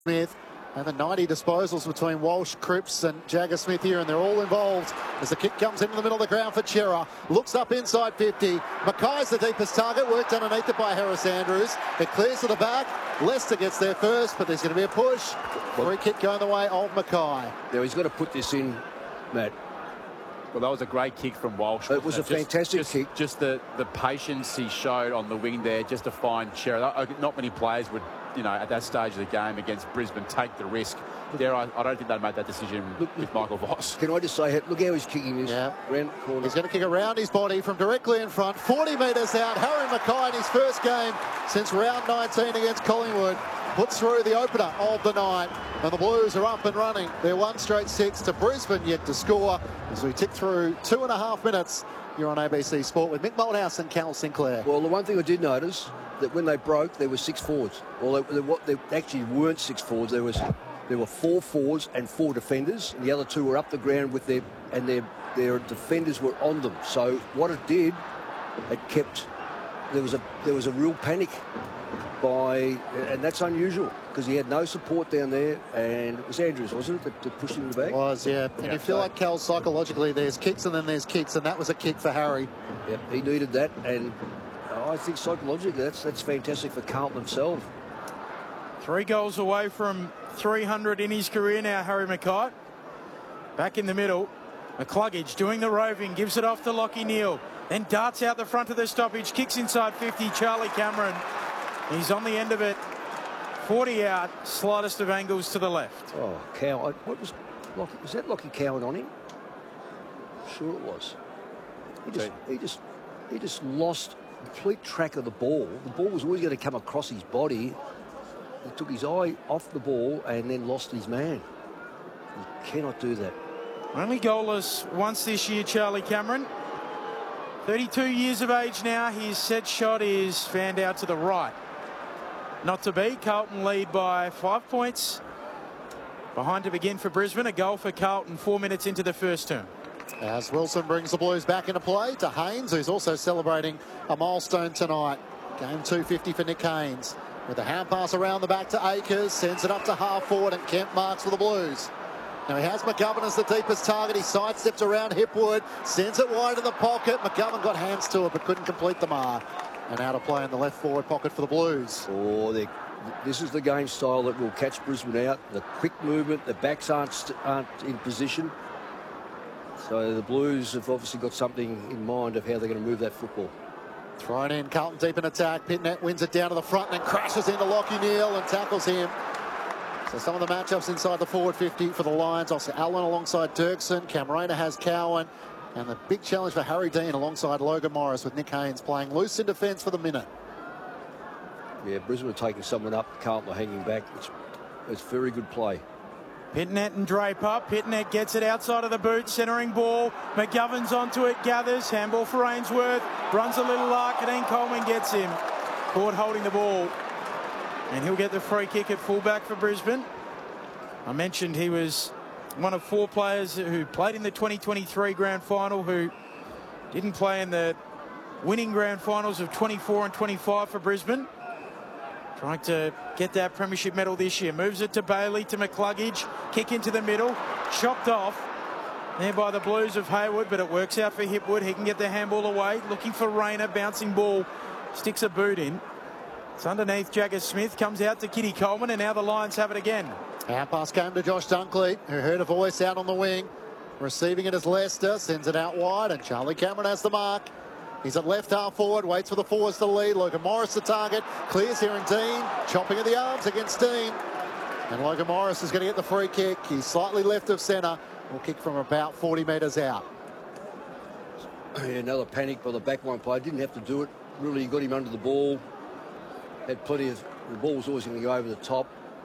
Smith. And the 90 disposals between Walsh, Cripps and Jagger Smith here, and they're all involved as the kick comes into the middle of the ground for Chera. Looks up inside 50. Mackay's the deepest target, worked underneath it by Harris Andrews. It clears to the back. Leicester gets there first, but there's going to be a push. Free kick going the way of Mackay. Now he's got to put this in, Matt. Well, that was a great kick from Walsh. It was a fantastic kick. Just the patience he showed on the wing there, just to find Chera. Not many players would, at that stage of the game against Brisbane, take the risk. I don't think they'd make that decision with Michael Voss. Can I just say, look how he's kicking this. Yeah. Corner. He's going to kick around his body from directly in front, 40 metres out. Harry Mackay in his first game since round 19 against Collingwood puts through the opener of the night, and the Blues are up and running. They're 1 straight 6 to Brisbane yet to score as we tick through 2.5 minutes. You're on ABC Sport with Mick Malthouse and Cal Sinclair. Well, the one thing I did notice, that when they broke, there were 6 forwards. Well, they actually weren't 6 forwards. There were 4 forwards and 4 defenders, and the other 2 were up the ground with their defenders were on them. So what it did, it kept. There was a real panic and that's unusual because he had no support down there, and it was Andrews, wasn't it, that pushed him in the back? It was, yeah. And you feel like, Cal, psychologically, there's kicks and then there's kicks, and that was a kick for Harry. Yeah, he needed that, and I think psychologically that's fantastic for Carlton themselves. 3 goals away from 300 in his career now, Harry Mackay. Back in the middle. McCluggage doing the roving, gives it off to Lachie Neale. Then darts out the front of the stoppage, kicks inside 50, Charlie Cameron. He's on the end of it. 40 out, slightest of angles to the left. Oh, Cowan. Was that Lachie Cowan on him? Sure it was. He just lost complete track of the ball. The ball was always going to come across his body. He took his eye off the ball and then lost his man. You cannot do that. Only goalless once this year, Charlie Cameron. 32 years of age now. His set shot is fanned out to the right. Not to be. Carlton lead by 5 points. Behind to begin for Brisbane. A goal for Carlton 4 minutes into the first term. As Wilson brings the Blues back into play to Haynes, who's also celebrating a milestone tonight. Game 250 for Nick Haynes. With a hand pass around the back to Akers, sends it up to half forward, and Kemp marks for the Blues. Now he has McGovern as the deepest target. He sidesteps around Hipwood, sends it wide in the pocket. McGovern got hands to it but couldn't complete the mark. And out of play in the left forward pocket for the Blues. Oh, this is the game style that will catch Brisbane out. The quick movement, the backs aren't in position. So the Blues have obviously got something in mind of how they're going to move that football. Thrown in, Carlton deep in attack. Pitnet wins it down to the front and then crashes into Lachie Neale and tackles him. So some of the matchups inside the forward 50 for the Lions. Also Allen alongside Dirksen. Camarena has Cowan. And the big challenge for Harry Dean alongside Logan Morris, with Nick Haynes playing loose in defence for the minute. Yeah, Brisbane are taking someone up. Carlton are hanging back. It's very good play. Pitnet and Draper. Pitnet gets it outside of the boot, centering ball. McGovern's onto it, gathers. Handball for Ainsworth. Runs a little arc, and then Coleman gets him. Caught holding the ball. And he'll get the free kick at fullback for Brisbane. I mentioned he was one of 4 players who played in the 2023 grand final who didn't play in the winning grand finals of 24 and 25 for Brisbane. Trying to get that premiership medal this year. Moves it to Bailey, to McCluggage. Kick into the middle. Chopped off there by the Blues of Hayward, but it works out for Hipwood. He can get the handball away. Looking for Rayner. Bouncing ball. Sticks a boot in. It's underneath Jagger Smith. Comes out to Kitty Coleman, and now the Lions have it again. Hand pass came to Josh Dunkley, who heard a voice out on the wing. Receiving it as Leicester. Sends it out wide, and Charlie Cameron has the mark. He's at left half forward, waits for the forwards to lead. Logan Morris the target, clears here in Dean, chopping at the arms against Dean. And Logan Morris is going to get the free kick. He's slightly left of centre. Will kick from about 40 metres out. Yeah, another panic by the backline player. Didn't have to do it. Really got him under the ball. Had plenty of... The ball was always going to go over the top.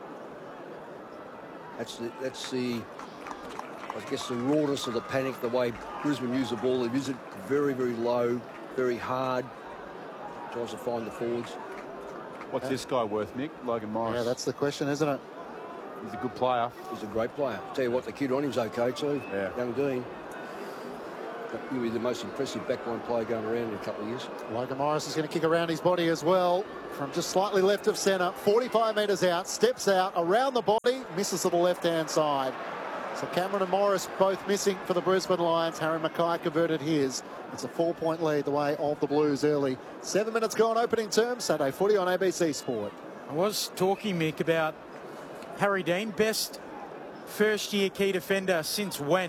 That's the I guess the rawness of the panic, the way Brisbane use the ball. They use it very, very low, very hard. Tries to find the forwards. What's this guy worth, Nick? Logan Morris. Yeah, that's the question, isn't it? He's a good player. He's a great player. Tell you what, the kid on him's okay too. Yeah. Young Dean. He'll be the most impressive backline player going around in a couple of years. Logan Morris is going to kick around his body as well from just slightly left of centre. 45 metres out, steps out, around the body, misses to the left-hand side. So Cameron and Morris both missing for the Brisbane Lions. Harry Mackay converted his. It's a 4-point lead the way of the Blues early. 7 minutes gone, opening term. Saturday footy on ABC Sport. I was talking, Mick, about Harry Dean, best first-year key defender since when?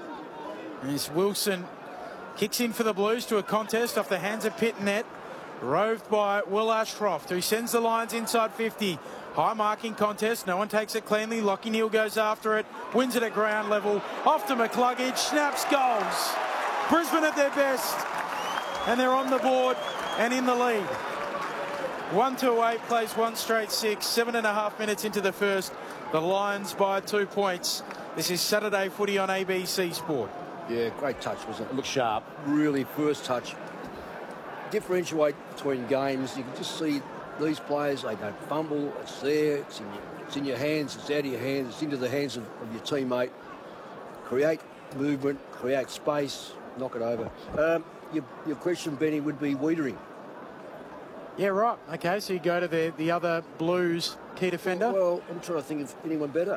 As Wilson kicks in for the Blues to a contest off the hands of Pitnet, roved by Will Ashcroft, who sends the Lions inside 50. High marking contest, no one takes it cleanly. Lockie Neal goes after it, wins it at ground level, off to McCluggage, snaps, goals. Brisbane at their best, and they're on the board and in the lead. 1-8 plays one straight 6, 7.5 minutes into the first. The Lions by 2 points. This is Saturday footy on ABC Sport. Yeah, great touch, wasn't it? Look sharp. Really, first touch. Differentiate between games. You can just see these players, they don't fumble. It's there. It's in your hands. It's out of your hands. It's into the hands of your teammate. Create movement, create space, knock it over. Your question, Benny, would be Wiedering. Yeah, right. Okay, so you go to the other Blues key defender. Well, I'm trying to think of anyone better.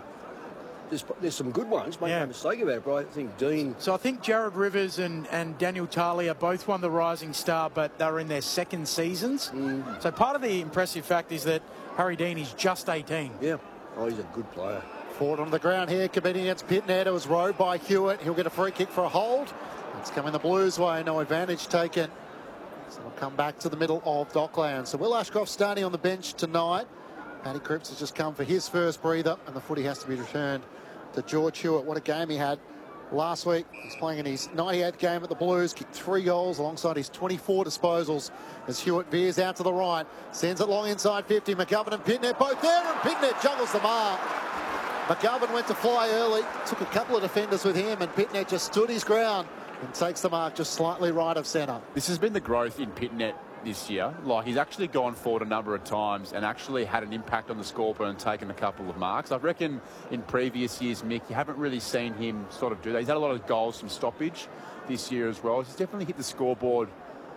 There's some good ones, make no mistake about it, but I think Dean... So I think Jared Rivers and Daniel Talia both won the Rising Star, but they were in their second seasons. So part of the impressive fact is that Harry Dean is just 18. Yeah. Oh, he's a good player. Ford on the ground here, competing against Pitnet. It was rowed by Hewitt. He'll get a free kick for a hold. It's coming the Blues' way. No advantage taken. So we'll come back to the middle of Dockland. So Will Ashcroft starting on the bench tonight. Paddy Cripps has just come for his first breather, and the footy has to be returned to George Hewitt. What a game he had last week. He's playing in his 98th game at the Blues, kicked 3 goals alongside his 24 disposals as Hewitt veers out to the right, sends it long inside 50. McGovern and Pitnet both there, and Pitnet juggles the mark. McGovern went to fly early, took a couple of defenders with him, and Pitnet just stood his ground and takes the mark just slightly right of centre. This has been the growth in Pitnet this year. Like, he's actually gone forward a number of times and actually had an impact on the scoreboard and taken a couple of marks. I reckon in previous years, Mick, you haven't really seen him sort of do that. He's had a lot of goals from stoppage this year as well. He's definitely hit the scoreboard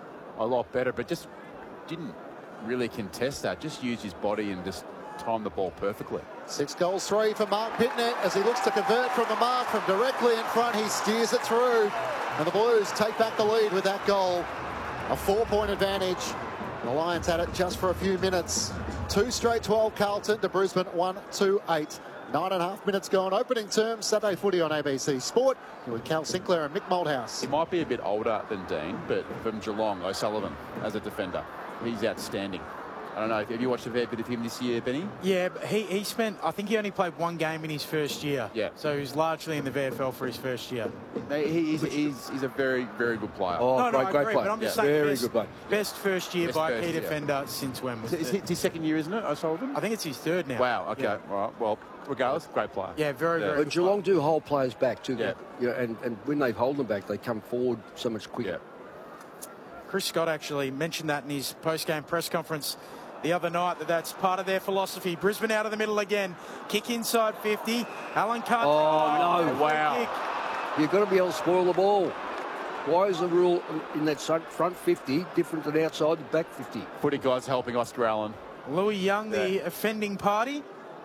a lot better, but just didn't really contest that. Just used his body and just timed the ball perfectly. 6 goals, 3 for Mark Pitnet as he looks to convert from the mark from directly in front. He steers it through, and the Blues take back the lead with that goal. A 4-point advantage. The Lions had it just for a few minutes. 2 straight 12 Carlton to Brisbane 1-8. 9.5 minutes gone. Opening term, Saturday footy on ABC Sport. Here with Cal Sinclair and Mick Moldhouse. He might be a bit older than Dean, but from Geelong, O'Sullivan as a defender. He's outstanding. I don't know, have you watched a fair bit of him this year, Benny? Yeah, but he spent, I think he only played 1 game in his first year. Yeah. So he was largely in the VFL for his first year. He's a very, very good player. Oh, No, great player. but I'm just Yeah. saying Very best, good player. best first year Best by first key year. defender since when? Was It's it? his second year, isn't it, O'Sullivan? I think it's his third now. Wow, okay. Yeah, All right. Well, regardless, great player. yeah very, very But good. Geelong do hold players back too. Yeah. You know, and when they hold them back, they come forward so much quicker. Yeah. Chris Scott actually mentioned that in his post-game press conference the other night, that's part of their philosophy. Brisbane out of the middle again. Kick inside 50. Alan Carter. Oh, no. Wow. You've got to be able to spoil the ball. Why is the rule in that front 50 different than outside the back 50? Footy guys helping Oscar Allen. Louis Young, the offending party.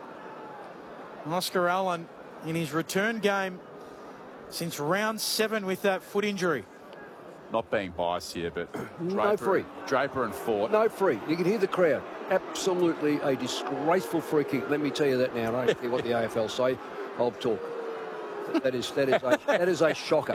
And Oscar Allen in his return game since round 7 with that foot injury. Not being biased here, but No free. Draper and Fort. No free. You can hear the crowd. Absolutely a disgraceful free kick. Let me tell you that now. I don't care what the AFL say. I'll talk. That is a shocker.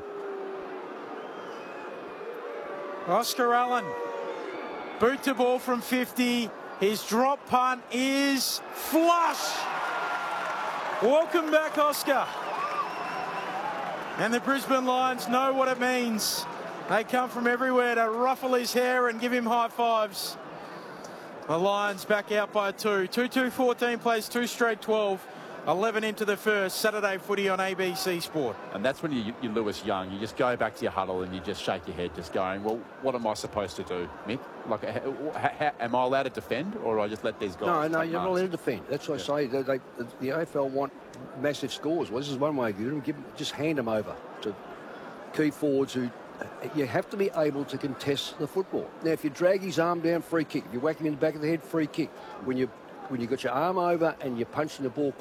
Oscar Allen, boot to ball from 50. His drop punt is flush. Welcome back, Oscar. And the Brisbane Lions know what it means. They come from everywhere to ruffle his hair and give him high fives. The Lions back out by 2. 2-2-14 plays 2 straight 12. 11 into the first. Saturday footy on ABC Sport. And that's when you're Lewis Young. You just go back to your huddle and you just shake your head, just going, well, what am I supposed to do, Mick? Like, am I allowed to defend, or do I just let these guys No, take you're not marks? allowed to defend. That's what I say. The AFL want massive scores. Well, this is one way of doing it. Just hand them over to key forwards who you have to be able to contest the football. Now, if you drag his arm down, free kick. If you whack him in the back of the head, free kick. When you got your arm over and you're punching the ball